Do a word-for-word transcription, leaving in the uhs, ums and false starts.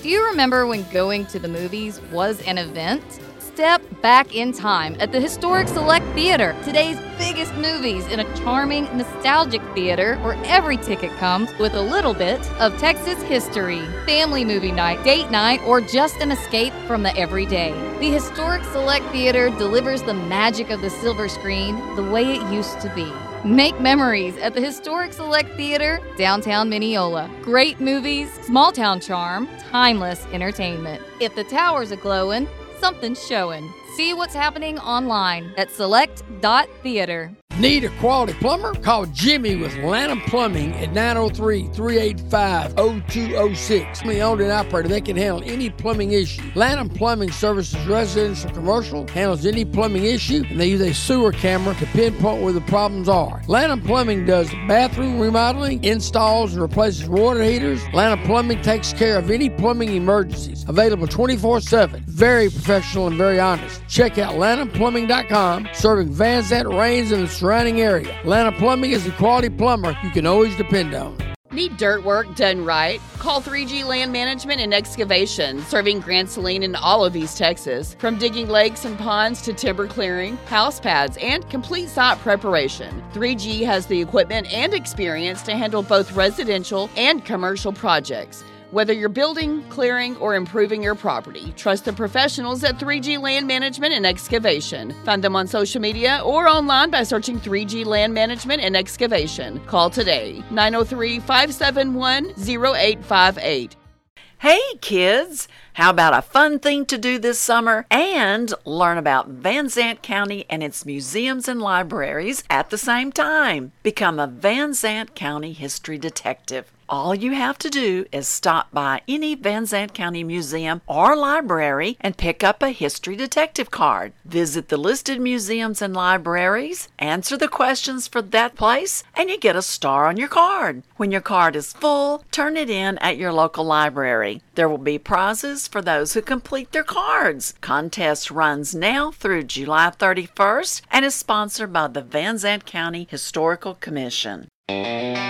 If you remember when going to the movies was an event, step back in time at the Historic Select Theater. Today's biggest movies in a charming, nostalgic theater where every ticket comes with a little bit of Texas history. Family movie night, date night, or just an escape from the everyday. The Historic Select Theater delivers the magic of the silver screen the way it used to be. Make memories at the Historic Select Theater, downtown Mineola. Great movies, small town charm, timeless entertainment. If the tower's a glowin', something's showing. See what's happening online at select dot theater. Need a quality plumber? Call Jimmy with Lanham Plumbing at nine oh three, three eight five, oh two oh six. The owned and operator, they can handle any plumbing issue. Lanham Plumbing services residential, commercial, handles any plumbing issue, and they use a sewer camera to pinpoint where the problems are. Lanham Plumbing does bathroom remodeling, installs, and replaces water heaters. Lanham Plumbing takes care of any plumbing emergencies. Available twenty-four seven. Very professional and very honest. Check out lanham plumbing dot com, serving Van Zant, Rains, and the surrounding area. Lanham Plumbing is the quality plumber you can always depend on. Need dirt work done right? Call three G Land Management and Excavation, serving Grand Saline and all of East Texas. From digging lakes and ponds to timber clearing, house pads, and complete site preparation, three G has the equipment and experience to handle both residential and commercial projects. Whether you're building, clearing, or improving your property, trust the professionals at three G Land Management and Excavation. Find them on social media or online by searching three G Land Management and Excavation. Call today, nine oh three, five seven one, oh eight five eight. Hey kids, how about a fun thing to do this summer and learn about Van Zant County and its museums and libraries at the same time? Become a Van Zant County history detective. All you have to do is stop by any Van Zant County museum or library and pick up a history detective card. Visit the listed museums and libraries, answer the questions for that place, and you get a star on your card. When your card is full, turn it in at your local library. There will be prizes for those who complete their cards. Contest runs now through July thirty-first and is sponsored by the Van Zant County Historical Commission.